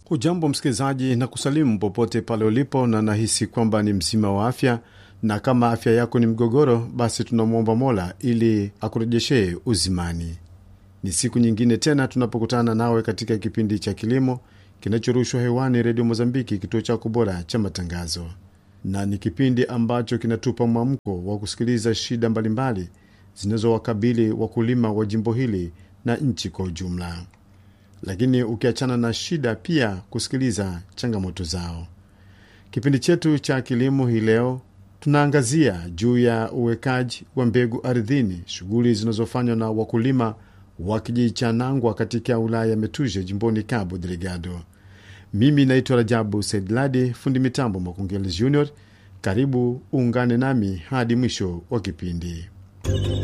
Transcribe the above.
Hujambo msikilizaji, na kusalimu popote pale ulipo, na nahisi kwamba ni mzima wa afya, na kama afya yako ni mgogoro, basi tunamwomba Mola ili akurejeshe uzimani. Ni siku nyingine tena tunapokutana nawe katika kipindi cha kilimo kinachorushwa hewani Radio Mozambiki, kituo chako bora cha matangazo, na ni kipindi ambacho kinatupa mwamko wa kusikiliza shida mbalimbali zinazowakabili wakulima wa jimbo hili na nchi kwa ujumla. Lakini ukiachana na shida, pia kusikiliza changamoto zao. Kipindi chetu cha kilimo hii leo tunaangazia juu ya uwekaji wa mbegu ardhini, shughuli zinazofanywa na wakulima wa kijiji cha Nangwa katika wilaya ya Metuje jimboni Cabo Delgado. Mimi naitwa Rajabu Saidladi, fundi mitambo Makungeli Junior. Karibu uungane nami hadi mwisho wa kipindi.